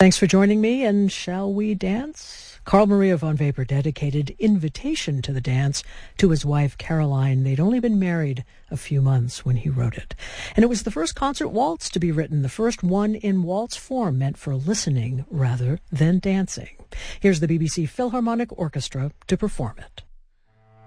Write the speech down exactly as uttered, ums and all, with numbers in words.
Thanks for joining me, and shall we dance? Carl Maria von Weber dedicated Invitation to the Dance to his wife, Caroline. They'd only been married a few months when he wrote it. And it was the first concert waltz to be written, the first one in waltz form meant for listening rather than dancing. Here's the B B C Philharmonic Orchestra to perform it.